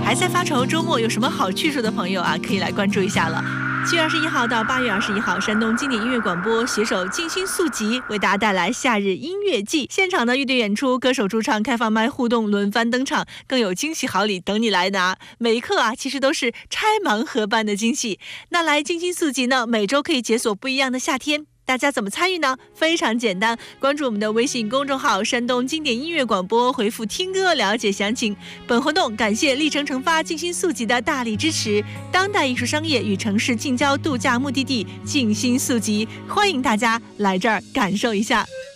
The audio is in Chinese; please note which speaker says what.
Speaker 1: 还在发愁周末有什么好去处的朋友啊，可以来关注一下了。7月21号到8月21号，山东经典音乐广播携手静心速集为大家带来夏日音乐季。现场呢，乐队演出，歌手驻唱，开放麦互动，轮番登场，更有惊喜好礼等你来拿。每一刻啊，其实都是拆盲盒般的惊喜。那来静心速集呢，每周可以解锁不一样的夏天。大家怎么参与呢？非常简单，关注我们的微信公众号山东经典音乐广播，回复听歌了解详情。本活动感谢历程成发静心速集的大力支持，当代艺术商业与城市近郊度假目的地静心速集，欢迎大家来这儿感受一下。